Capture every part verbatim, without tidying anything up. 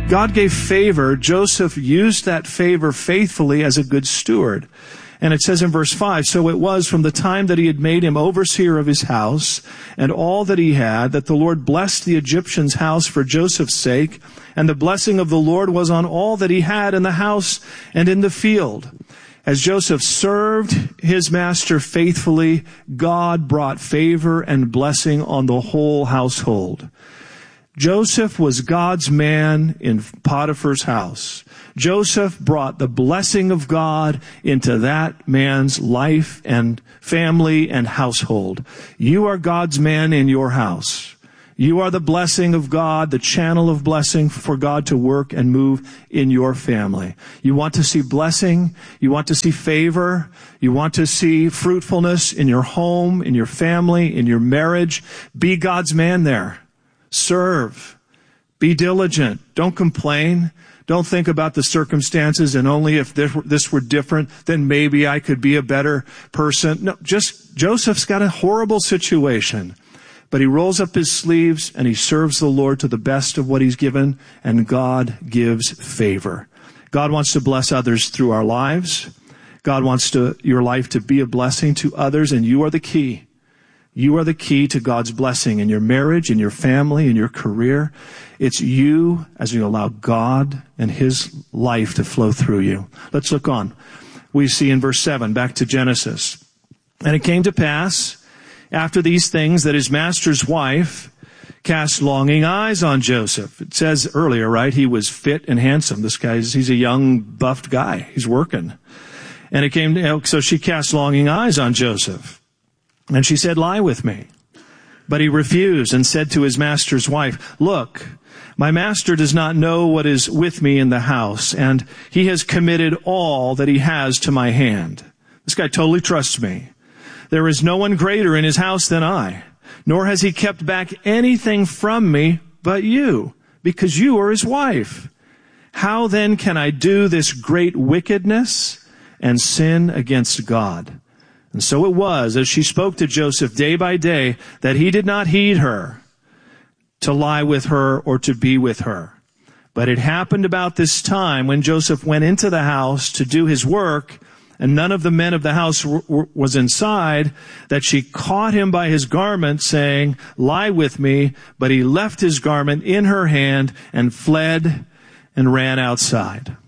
God gave favor. Joseph used that favor faithfully as a good steward. And it says in verse five, so it was from the time that he had made him overseer of his house and all that he had, that the Lord blessed the Egyptian's house for Joseph's sake, and the blessing of the Lord was on all that he had in the house and in the field. As Joseph served his master faithfully, God brought favor and blessing on the whole household. Joseph was God's man in Potiphar's house. Joseph brought the blessing of God into that man's life and family and household. You are God's man in your house. You are the blessing of God, the channel of blessing for God to work and move in your family. You want to see blessing. You want to see favor. You want to see fruitfulness in your home, in your family, in your marriage. Be God's man there. Serve. Be diligent. Don't complain. Don't think about the circumstances and only if this were different, then maybe I could be a better person. No, just Joseph's got a horrible situation, but he rolls up his sleeves and he serves the Lord to the best of what he's given, and God gives favor. God wants to bless others through our lives. God wants to, your life to be a blessing to others, and you are the key. You are the key to God's blessing in your marriage, in your family, in your career. It's you as you allow God and his life to flow through you. Let's look on. We see in verse seven, back to Genesis. And it came to pass, after these things, that his master's wife cast longing eyes on Joseph. It says earlier, right, he was fit and handsome. This guy's, he's a young, buffed guy. He's working. And it came, to, so she cast longing eyes on Joseph. And she said, lie with me. But he refused and said to his master's wife, look, my master does not know what is with me in the house, and he has committed all that he has to my hand. This guy totally trusts me. There is no one greater in his house than I, nor has he kept back anything from me but you, because you are his wife. How then can I do this great wickedness and sin against God? And so it was, as she spoke to Joseph day by day, that he did not heed her to lie with her or to be with her. But it happened about this time when Joseph went into the house to do his work, and none of the men of the house w- w- was inside, that she caught him by his garment, saying, lie with me. But he left his garment in her hand and fled and ran outside.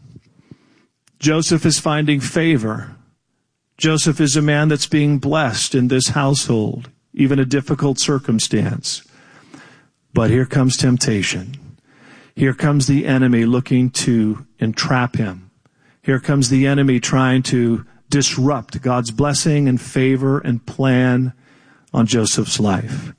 Joseph is finding favor. Joseph is a man that's being blessed in this household, even a difficult circumstance. But here comes temptation. Here comes the enemy looking to entrap him. Here comes the enemy trying to disrupt God's blessing and favor and plan on Joseph's life.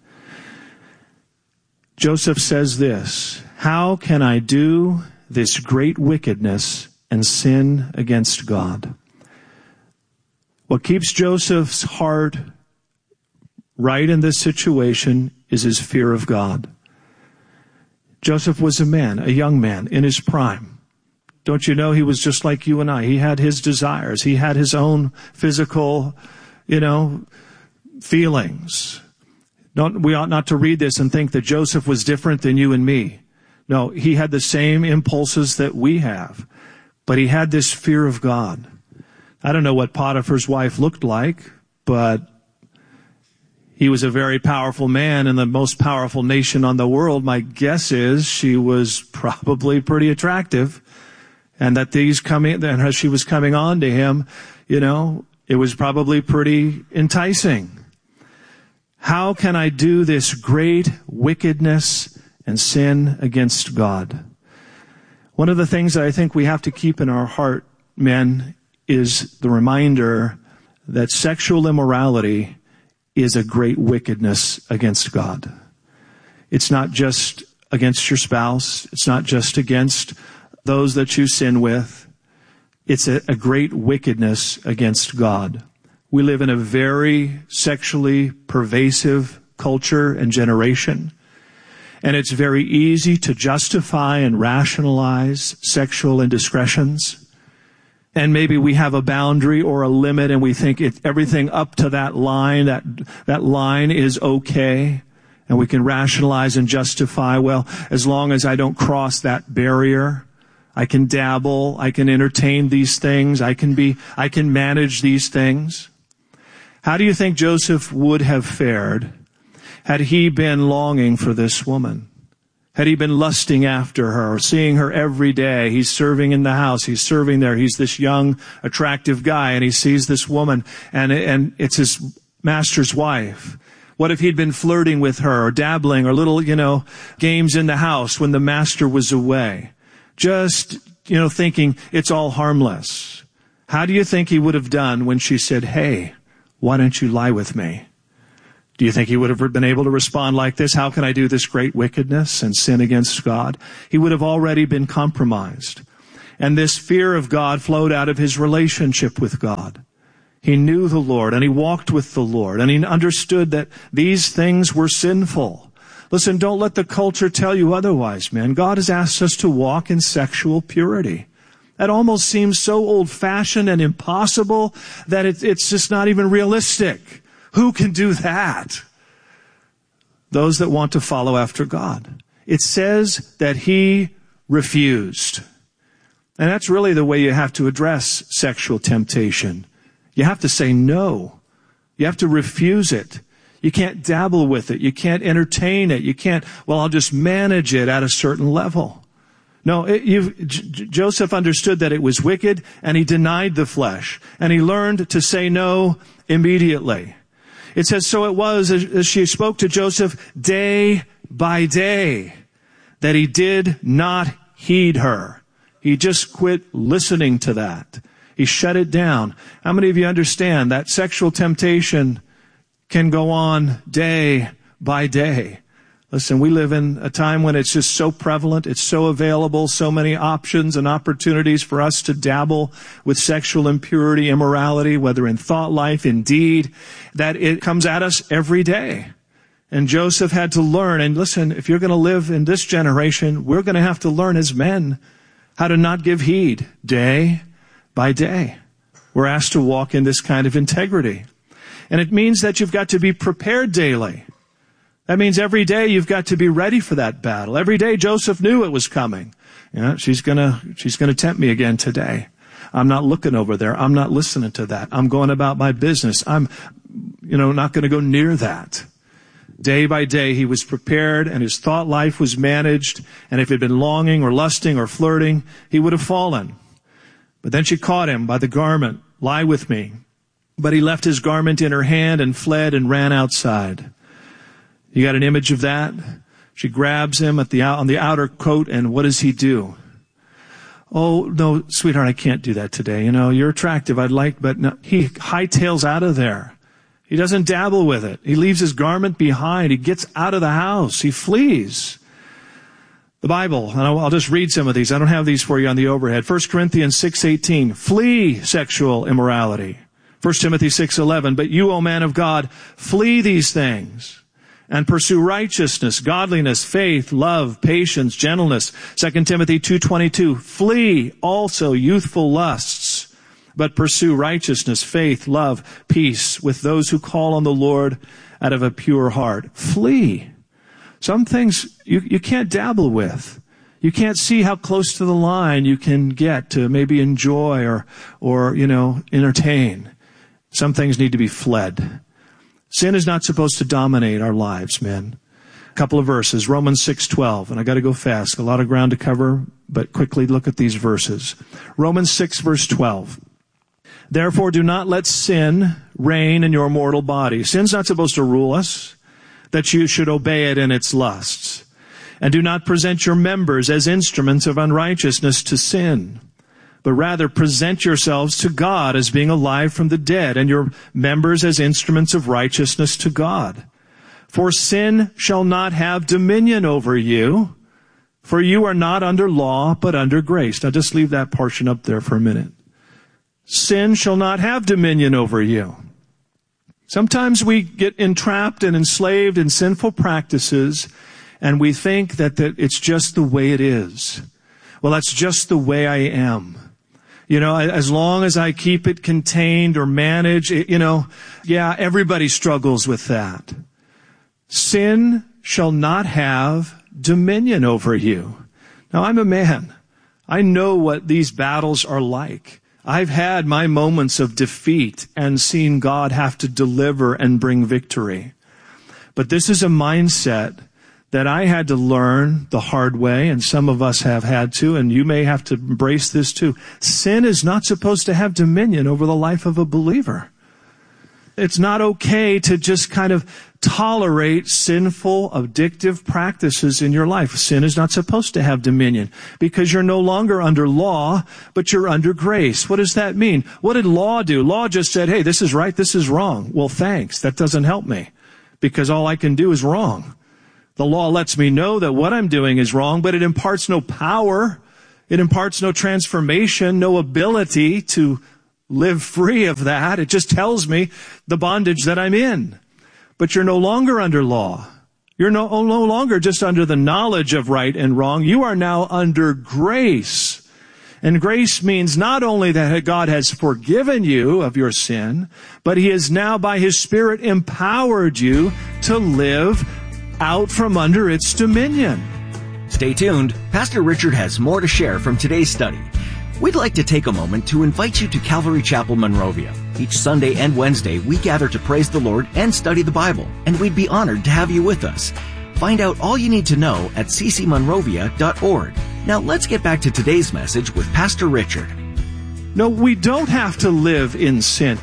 Joseph says this, how can I do this great wickedness and sin against God? What keeps Joseph's heart right in this situation is his fear of God. Joseph was a man, a young man in his prime. Don't you know he was just like you and I? He had his desires. He had his own physical, you know, feelings. Don't, we ought not to read this and think that Joseph was different than you and me. No, he had the same impulses that we have, but he had this fear of God. I don't know what Potiphar's wife looked like, but he was a very powerful man in the most powerful nation on the world. My guess is she was probably pretty attractive, and that these coming, and as she was coming on to him, you know, it was probably pretty enticing. How can I do this great wickedness and sin against God? One of the things that I think we have to keep in our heart, men, is the reminder that sexual immorality is a great wickedness against God. It's not just against your spouse. It's not just against those that you sin with. It's a, a great wickedness against God. We live in a very sexually pervasive culture and generation. And it's very easy to justify and rationalize sexual indiscretions. And maybe we have a boundary or a limit, and we think it, everything up to that line, that, that line is okay. And we can rationalize and justify, well, as long as I don't cross that barrier, I can dabble, I can entertain these things, I can be, I can manage these things. How do you think Joseph would have fared had he been longing for this woman? Had he been lusting after her, seeing her every day? He's serving in the house, he's serving there, he's this young, attractive guy, and he sees this woman, and, and it's his master's wife. What if he'd been flirting with her or dabbling or little, you know, games in the house when the master was away? Just, you know, thinking it's all harmless. How do you think he would have done when she said, hey, why don't you lie with me? Do you think he would have been able to respond like this? How can I do this great wickedness and sin against God? He would have already been compromised. And this fear of God flowed out of his relationship with God. He knew the Lord, and he walked with the Lord, and he understood that these things were sinful. Listen, don't let the culture tell you otherwise, man. God has asked us to walk in sexual purity. That almost seems so old-fashioned and impossible that it, it's just not even realistic. Who can do that? Those that want to follow after God. It says that he refused. And that's really the way you have to address sexual temptation. You have to say no. You have to refuse it. You can't dabble with it. You can't entertain it. You can't, well, I'll just manage it at a certain level. No, it, you've, J- Joseph understood that it was wicked, and he denied the flesh. And he learned to say no immediately. It says, so it was as she spoke to Joseph day by day that he did not heed her. He just quit listening to that. He shut it down. How many of you understand that sexual temptation can go on day by day? Listen, we live in a time when it's just so prevalent, it's so available, so many options and opportunities for us to dabble with sexual impurity, immorality, whether in thought life, in deed, that it comes at us every day. And Joseph had to learn, and listen, if you're going to live in this generation, we're going to have to learn as men how to not give heed day by day. We're asked to walk in this kind of integrity. And it means that you've got to be prepared daily. That means every day you've got to be ready for that battle. Every day Joseph knew it was coming. You know, she's gonna, she's gonna tempt me again today. I'm not looking over there. I'm not listening to that. I'm going about my business. I'm, you know, not gonna go near that. Day by day he was prepared, and his thought life was managed. And if he'd been longing or lusting or flirting, he would have fallen. But then she caught him by the garment. Lie with me. But he left his garment in her hand and fled and ran outside. You got an image of that? She grabs him at the on the outer coat, and what does he do? Oh, no, sweetheart, I can't do that today. You know, you're attractive. I'd like, but no. He hightails out of there. He doesn't dabble with it. He leaves his garment behind. He gets out of the house. He flees. The Bible, and I'll just read some of these. I don't have these for you on the overhead. First Corinthians six eighteen, flee sexual immorality. First Timothy six eleven, but you, O man of God, flee these things and pursue righteousness, godliness, faith, love, patience, gentleness. Second Timothy two twenty-two, flee also youthful lusts, but pursue righteousness, faith, love, peace with those who call on the Lord out of a pure heart. Flee. Some things you, you can't dabble with. You can't see how close to the line you can get to maybe enjoy or, or, you know, entertain. Some things need to be fled. Sin is not supposed to dominate our lives, men. A couple of verses, Romans six twelve, and I got to go fast. A lot of ground to cover, but quickly look at these verses. Romans six verse twelve. Therefore do not let sin reign in your mortal body. Sin's not supposed to rule us, that you should obey it in its lusts. And do not present your members as instruments of unrighteousness to sin, but rather present yourselves to God as being alive from the dead, and your members as instruments of righteousness to God. For sin shall not have dominion over you, for you are not under law, but under grace. Now just leave that portion up there for a minute. Sin shall not have dominion over you. Sometimes we get entrapped and enslaved in sinful practices, and we think that, that it's just the way it is. Well, that's just the way I am. You know, as long as I keep it contained or managed, you know, yeah, everybody struggles with that. Sin shall not have dominion over you. Now, I'm a man. I know what these battles are like. I've had my moments of defeat and seen God have to deliver and bring victory. But this is a mindset that I had to learn the hard way, and some of us have had to, and you may have to embrace this too. Sin is not supposed to have dominion over the life of a believer. It's not okay to just kind of tolerate sinful, addictive practices in your life. Sin is not supposed to have dominion because you're no longer under law, but you're under grace. What does that mean? What did law do? Law just said, hey, this is right, this is wrong. Well, thanks. That doesn't help me because all I can do is wrong. The law lets me know that what I'm doing is wrong, but it imparts no power. It imparts no transformation, no ability to live free of that. It just tells me the bondage that I'm in. But you're no longer under law. You're no, no longer just under the knowledge of right and wrong. You are now under grace. And grace means not only that God has forgiven you of your sin, but He has now by His Spirit empowered you to live out from under its dominion. Stay tuned. Pastor Richard has more to share from today's study. We'd like to take a moment to invite you to Calvary Chapel, Monrovia. Each Sunday and Wednesday, we gather to praise the Lord and study the Bible, and we'd be honored to have you with us. Find out all you need to know at c c monrovia dot org. Now let's get back to today's message with Pastor Richard. No, we don't have to live in sin.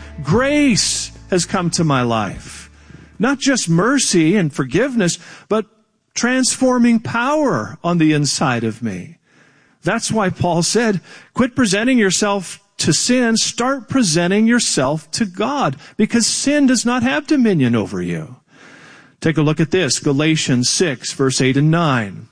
Grace has come to my life. Not just mercy and forgiveness, but transforming power on the inside of me. That's why Paul said, quit presenting yourself to sin, start presenting yourself to God, because sin does not have dominion over you. Take a look at this, Galatians six, verse eight and nine.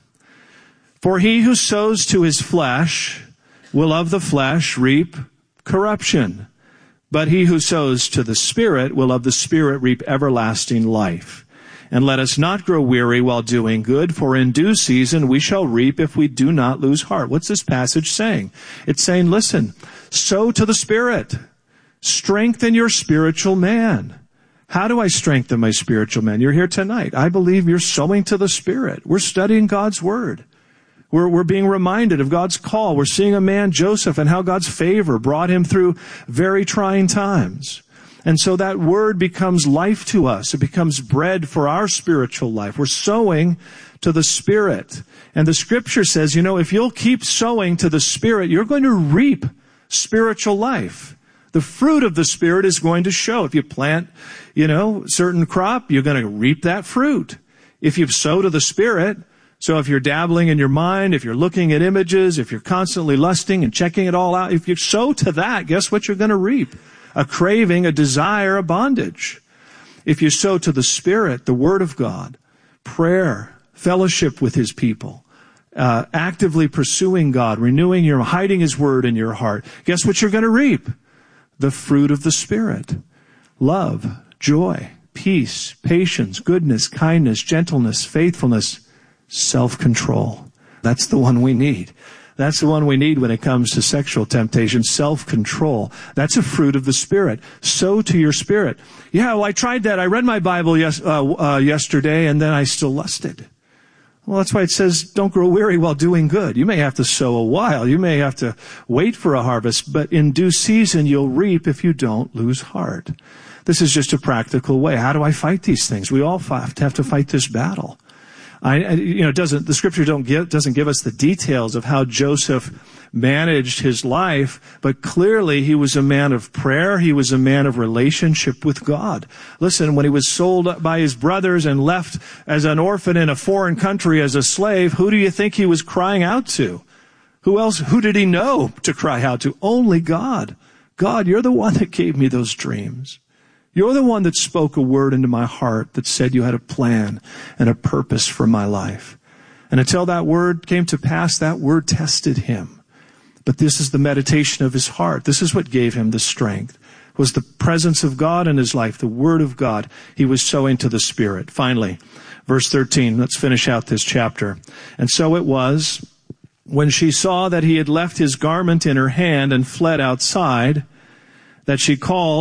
For he who sows to his flesh will of the flesh reap corruption, but he who sows to the Spirit will of the Spirit reap everlasting life. And let us not grow weary while doing good, for in due season we shall reap if we do not lose heart. What's this passage saying? It's saying, listen, sow to the Spirit. Strengthen your spiritual man. How do I strengthen my spiritual man? You're here tonight. I believe you're sowing to the Spirit. We're studying God's Word. We're, we're being reminded of God's call. We're seeing a man, Joseph, and how God's favor brought him through very trying times. And so that word becomes life to us. It becomes bread for our spiritual life. We're sowing to the Spirit. And the Scripture says, you know, if you'll keep sowing to the Spirit, you're going to reap spiritual life. The fruit of the Spirit is going to show. If you plant, you know, certain crop, you're going to reap that fruit. If you sow to the Spirit, so if you're dabbling in your mind, if you're looking at images, if you're constantly lusting and checking it all out, if you sow to that, guess what you're going to reap? A craving, a desire, a bondage. If you sow to the Spirit, the Word of God, prayer, fellowship with His people, uh, actively pursuing God, renewing your, hiding His Word in your heart, guess what you're going to reap? The fruit of the Spirit. Love, joy, peace, patience, goodness, kindness, gentleness, faithfulness, self-control. That's the one we need. That's the one we need when it comes to sexual temptation, self-control. That's a fruit of the Spirit. Sow to your spirit. Yeah, well, I tried that. I read my Bible yes, uh, uh, yesterday, and then I still lusted. Well, that's why it says, don't grow weary while doing good. You may have to sow a while. You may have to wait for a harvest, but in due season you'll reap if you don't lose heart. This is just a practical way. How do I fight these things? We all have to, have to fight this battle. I, you know, doesn't, the Scripture don't give, doesn't give us the details of how Joseph managed his life, but clearly he was a man of prayer. He was a man of relationship with God. Listen, when he was sold by his brothers and left as an orphan in a foreign country as a slave, who do you think he was crying out to? Who else, who did he know to cry out to? Only God. God, you're the one that gave me those dreams. You're the one that spoke a word into my heart that said you had a plan and a purpose for my life. And until that word came to pass, that word tested him. But this is the meditation of his heart. This is what gave him the strength. It was the presence of God in his life, the Word of God. He was sowing to the Spirit. Finally, verse thirteen, let's finish out this chapter. And so it was, when she saw that he had left his garment in her hand and fled outside, that she called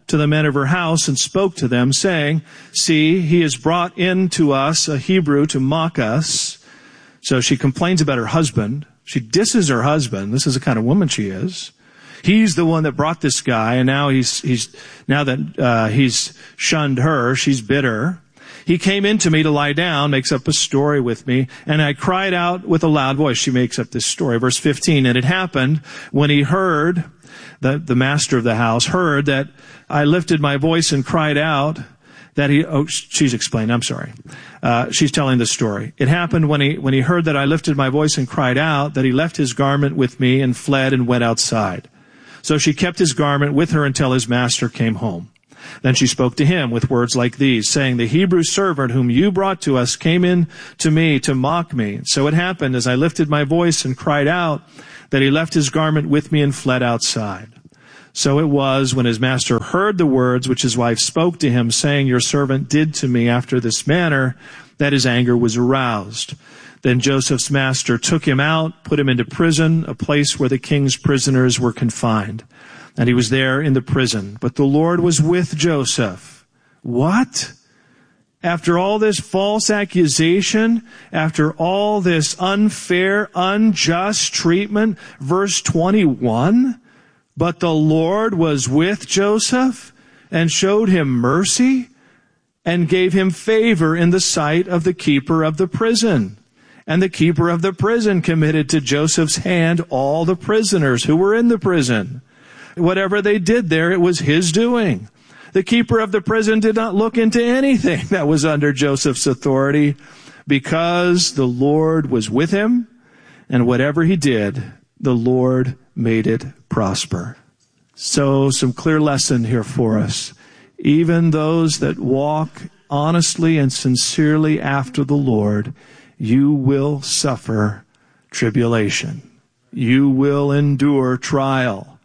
to the men of her house and spoke to them, saying, see, he has brought in to us a Hebrew to mock us. So she complains about her husband. She disses her husband. This is the kind of woman she is. He's the one that brought this guy, and now he's, he's, now that, uh, he's shunned her, she's bitter. He came into me to lie down, makes up a story with me, and I cried out with a loud voice. She makes up this story. Verse fifteen, and it happened when he heard, the, the master of the house heard that I lifted my voice and cried out, that he, oh, she's explained, I'm sorry. Uh, she's telling the story. It happened when he, when he heard that I lifted my voice and cried out, that he left his garment with me and fled and went outside. So she kept his garment with her until his master came home. Then she spoke to him with words like these, saying, the Hebrew servant whom you brought to us came in to me to mock me. So it happened as I lifted my voice and cried out, that he left his garment with me and fled outside. So it was when his master heard the words which his wife spoke to him, saying, your servant did to me after this manner, that his anger was aroused. Then Joseph's master took him out, put him into prison, a place where the king's prisoners were confined. And he was there in the prison. But the Lord was with Joseph. What? After all this false accusation, after all this unfair, unjust treatment, verse twenty-one, but the Lord was with Joseph and showed him mercy and gave him favor in the sight of the keeper of the prison. And the keeper of the prison committed to Joseph's hand all the prisoners who were in the prison. Whatever they did there, it was his doing. The keeper of the prison did not look into anything that was under Joseph's authority, because the Lord was with him, and whatever he did, the Lord made it prosper. So, some clear lesson here for us. Even those that walk honestly and sincerely after the Lord, you will suffer tribulation. You will endure trial.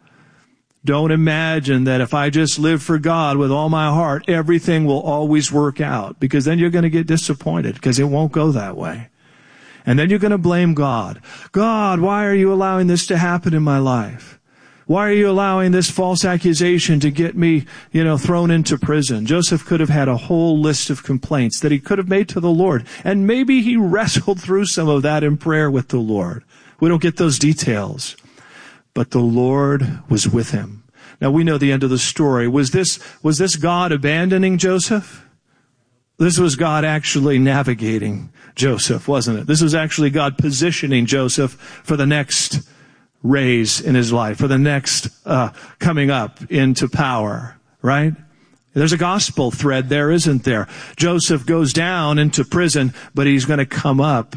Don't imagine that if I just live for God with all my heart, everything will always work out, because then you're going to get disappointed, because it won't go that way. And then you're going to blame God. God, why are you allowing this to happen in my life? Why are you allowing this false accusation to get me, you know, thrown into prison? Joseph could have had a whole list of complaints that he could have made to the Lord. And maybe he wrestled through some of that in prayer with the Lord. We don't get those details. But the Lord was with him. Now we know the end of the story. Was this, was this God abandoning Joseph? This was God actually navigating Joseph, wasn't it? This was actually God positioning Joseph for the next raise in his life, for the next uh coming up into power, right? There's a gospel thread there, isn't there? Joseph goes down into prison, but he's going to come up,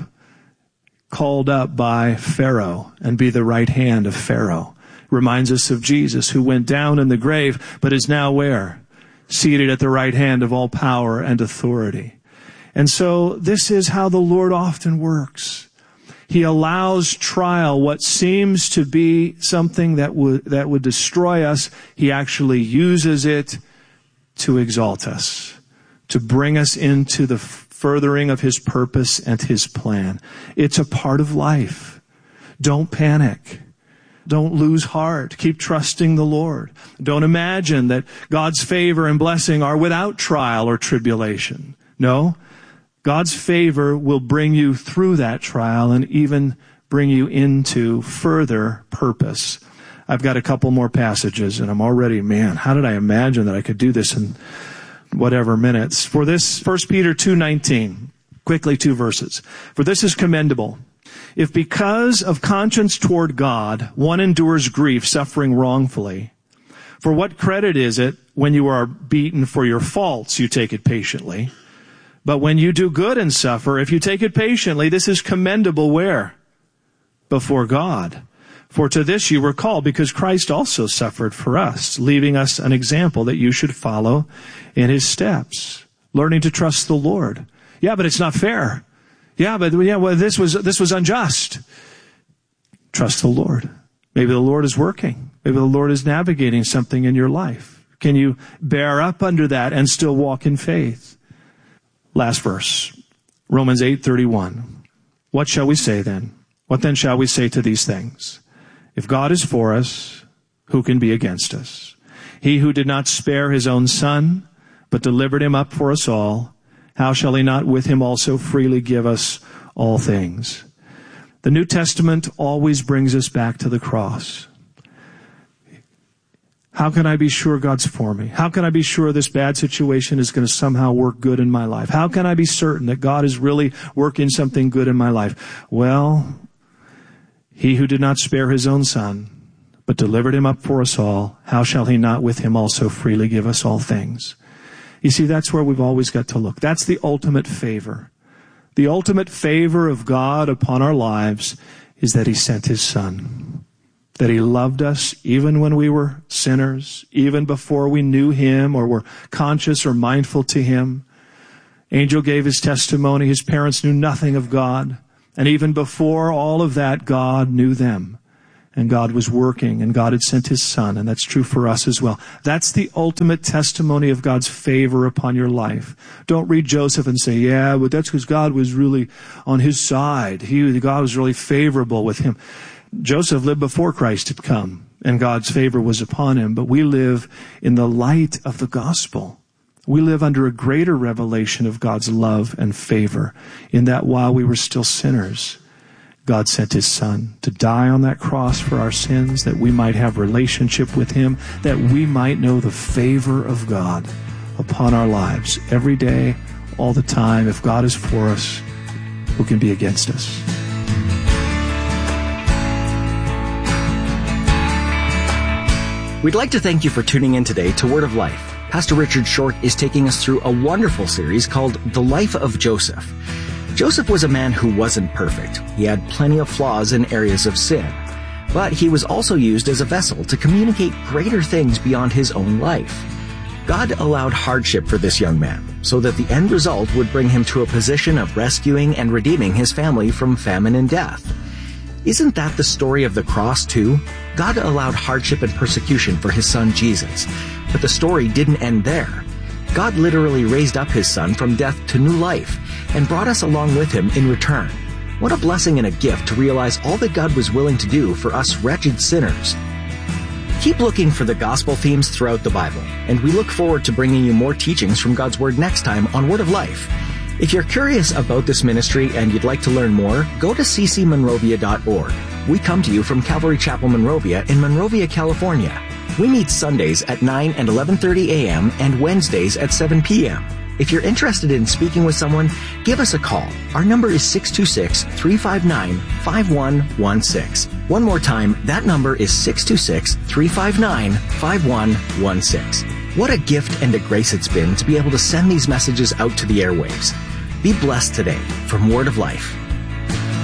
called up by Pharaoh, and be the right hand of Pharaoh. Reminds us of Jesus, who went down in the grave, but is now where? Seated at the right hand of all power and authority. And so this is how the Lord often works. He allows trial, what seems to be something that would, that would destroy us. He actually uses it to exalt us, to bring us into the furthering of his purpose and his plan. It's a part of life. Don't panic. Don't lose heart. Keep trusting the Lord. Don't imagine that God's favor and blessing are without trial or tribulation. No. God's favor will bring you through that trial and even bring you into further purpose. I've got a couple more passages, and I'm already, man, how did I imagine that I could do this in whatever minutes? For this, First Peter two nineteen, quickly two verses. For this is commendable, if because of conscience toward God, one endures grief, suffering wrongfully. For what credit is it when you are beaten for your faults, you take it patiently? But when you do good and suffer, if you take it patiently, this is commendable where? Before God. For to this you were called, because Christ also suffered for us, leaving us an example that you should follow in his steps. Learning to trust the Lord. Yeah, but it's not fair. Yeah, but yeah, well, this was, this was unjust. Trust the Lord. Maybe the Lord is working. Maybe the Lord is navigating something in your life. Can you bear up under that and still walk in faith? Last verse, Romans eight thirty-one. What shall we say then? What then shall we say to these things? If God is for us, who can be against us? He who did not spare his own son, but delivered him up for us all, how shall he not with him also freely give us all things? The New Testament always brings us back to the cross. How can I be sure God's for me? How can I be sure this bad situation is going to somehow work good in my life? How can I be certain that God is really working something good in my life? Well, he who did not spare his own son, but delivered him up for us all, how shall he not with him also freely give us all things? You see, that's where we've always got to look. That's the ultimate favor. The ultimate favor of God upon our lives is that he sent his son. That he loved us even when we were sinners, even before we knew him or were conscious or mindful to him. Angel gave his testimony. His parents knew nothing of God. And even before all of that, God knew them. And God was working, and God had sent his son, and that's true for us as well. That's the ultimate testimony of God's favor upon your life. Don't read Joseph and say, yeah, but that's because God was really on his side. He, God was really favorable with him. Joseph lived before Christ had come, and God's favor was upon him. But we live in the light of the gospel. We live under a greater revelation of God's love and favor, in that while we were still sinners, God sent his son to die on that cross for our sins, that we might have relationship with him, that we might know the favor of God upon our lives every day, all the time. If God is for us, who can be against us? We'd like to thank you for tuning in today to Word of Life. Pastor Richard Short is taking us through a wonderful series called The Life of Joseph. Joseph was a man who wasn't perfect. He had plenty of flaws in areas of sin. But he was also used as a vessel to communicate greater things beyond his own life. God allowed hardship for this young man, so that the end result would bring him to a position of rescuing and redeeming his family from famine and death. Isn't that the story of the cross too? God allowed hardship and persecution for his son Jesus. But the story didn't end there. God literally raised up his son from death to new life and brought us along with him in return. What a blessing and a gift to realize all that God was willing to do for us wretched sinners. Keep looking for the gospel themes throughout the Bible, and we look forward to bringing you more teachings from God's Word next time on Word of Life. If you're curious about this ministry and you'd like to learn more, go to c c monrovia dot org. We come to you from Calvary Chapel Monrovia in Monrovia, California. We meet Sundays at nine and eleven thirty a.m. and Wednesdays at seven p.m. If you're interested in speaking with someone, give us a call. Our number is six two six, three five nine, five one one six. One more time, that number is six two six, three five nine, five one one six. What a gift and a grace it's been to be able to send these messages out to the airwaves. Be blessed today from Word of Life.